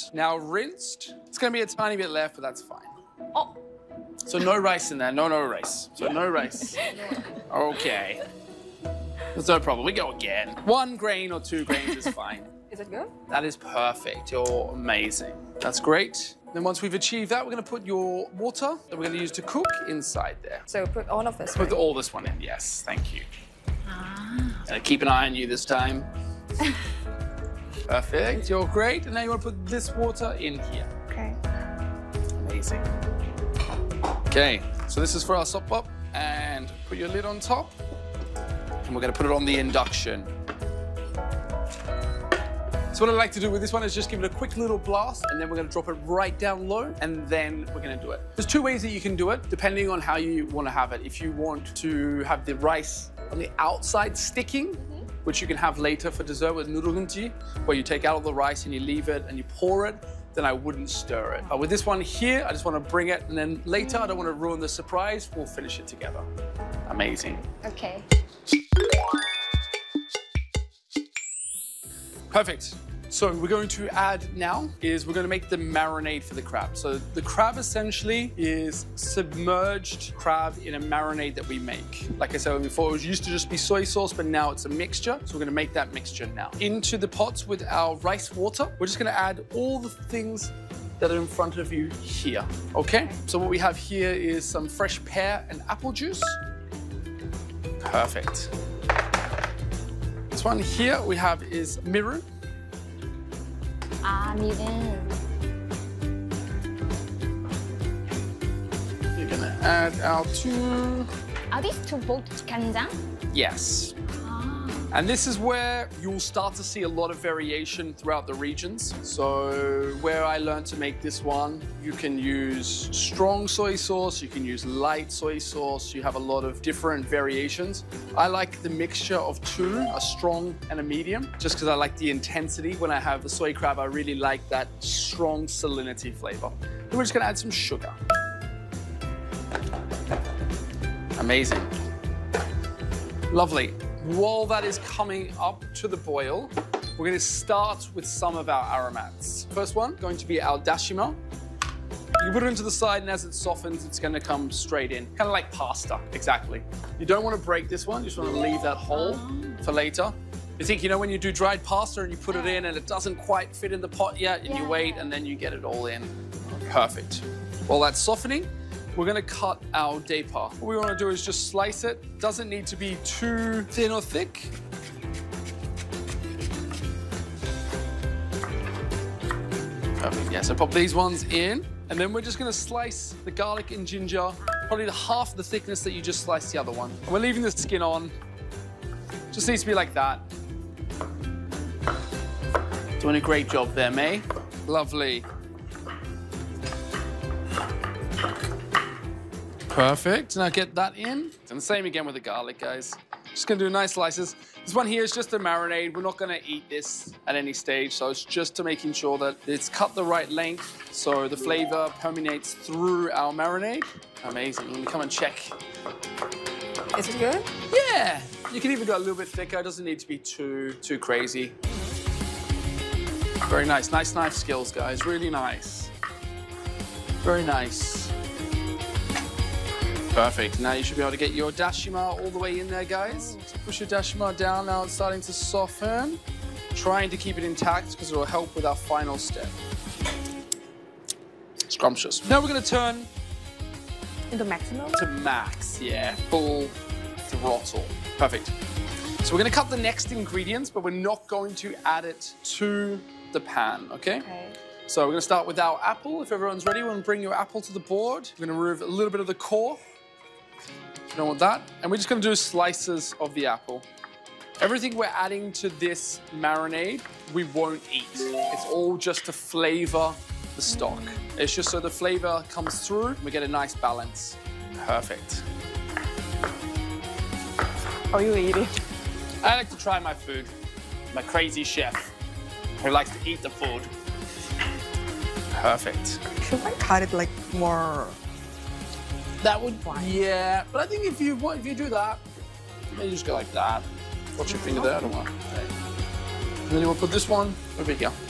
out, now rinsed. It's gonna be a tiny bit left, but that's fine. Oh. So no rice in there, no rice. So no rice. Okay. There's no problem, we go again. 1 grain or 2 grains is fine. Is it good? That is perfect, you're amazing. That's great. Then once we've achieved that, we're gonna put your water that we're gonna use to cook inside there. So put all of this. Put all this one in, yes, thank you. Keep an eye on you this time. Perfect, you're great. And now you want to put this water in here. Okay. Amazing. Okay, so this is for our sop bop. And put your lid on top. And we're going to put it on the induction. So what I like to do with this one is just give it a quick little blast, and then we're going to drop it right down low, and then we're going to do it. There's 2 ways that you can do it, depending on how you want to have it. If you want to have the rice on the outside sticking, which you can have later for dessert with nudelgunji, where you take out all the rice and you leave it and you pour it, then I wouldn't stir it. But with this one here, I just want to bring it, and then later, I don't want to ruin the surprise, we'll finish it together. Amazing. Okay. Perfect. So we're going to add now is we're going to make the marinade for the crab. So the crab essentially is submerged crab in a marinade that we make. Like I said before, it used to just be soy sauce, but now it's a mixture. So we're going to make that mixture now. Into the pots with our rice water, we're just going to add all the things that are in front of you here, okay? So what we have here is some fresh pear and apple juice. Perfect. This one here we have is mirin. 미른. You're gonna add our 2. Are these 2 both 간장? Yes. And this is where you'll start to see a lot of variation throughout the regions. So where I learned to make this one, you can use strong soy sauce, you can use light soy sauce, you have a lot of different variations. I like the mixture of 2, a strong and a medium, just because I like the intensity. When I have the soy crab, I really like that strong salinity flavor. And we're just gonna add some sugar. Amazing. Lovely. While that is coming up to the boil, we're going to start with some of our aromats. First one, going to be our dashima. You put it into the side, and as it softens, it's going to come straight in. Kind of like pasta, exactly. You don't want to break this one, you just want to leave that whole for later. You think, you know, when you do dried pasta and you put it in and it doesn't quite fit in the pot yet, and you wait, and then you get it all in. Perfect. While that's softening, we're gonna cut our daipa. What we wanna do is just slice it. Doesn't need to be too thin or thick. Perfect, yeah, so pop these ones in, and then we're just gonna slice the garlic and ginger, probably the half the thickness that you just sliced the other one. And we're leaving the skin on. Just needs to be like that. Doing a great job there, May. Lovely. Perfect, now get that in. And the same again with the garlic, guys. Just gonna do nice slices. This one here is just a marinade. We're not gonna eat this at any stage, so it's just to making sure that it's cut the right length so the flavor permeates through our marinade. Amazing, I'm gonna come and check. Is it good? Yeah, you can even go a little bit thicker. It doesn't need to be too crazy. Very nice, nice knife skills, guys, really nice. Very nice. Perfect. Now you should be able to get your dashima all the way in there, guys. So push your dashima down. Now it's starting to soften. Trying to keep it intact because it will help with our final step. Scrumptious. Now we're going to turn Into maximum? to max. Yeah, full throttle. Perfect. So we're going to cut the next ingredients, but we're not going to add it to the pan, okay? Okay. So we're going to start with our apple. If everyone's ready, we'll bring your apple to the board. We're going to remove a little bit of the core. You don't want that. And we're just going to do slices of the apple. Everything we're adding to this marinade, we won't eat. It's all just to flavor the stock. It's just so the flavor comes through and we get a nice balance. Perfect. Are you eating? I like to try my food. I'm a crazy chef who likes to eat the food. Perfect. Should I cut it like more? That would, yeah. But I think if you do that, maybe you just go like that. Watch your finger there, I don't want. And then you want to put this one over here.